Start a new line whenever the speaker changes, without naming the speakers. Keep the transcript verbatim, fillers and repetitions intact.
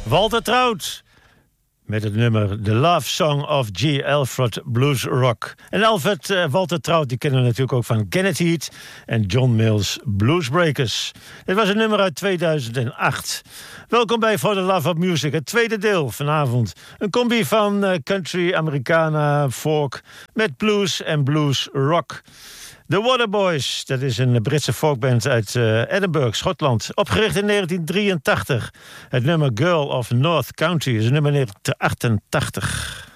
Walter Trout met het nummer The Love Song of G. Alfred Blues Rock. En Alfred uh, Walter Trout, die kennen we natuurlijk ook van Kenneth Heat en John Mills Bluesbreakers. Dit was een nummer uit tweeduizend acht. Welkom bij For the Love of Music, het tweede deel vanavond. Een combi van uh, country, Americana, folk met blues en blues rock. The Waterboys, dat is een Britse folkband uit uh, Edinburgh, Schotland. Opgericht in negentien drieëntachtig. Het nummer Girl of North County is nummer negentien achtentachtig.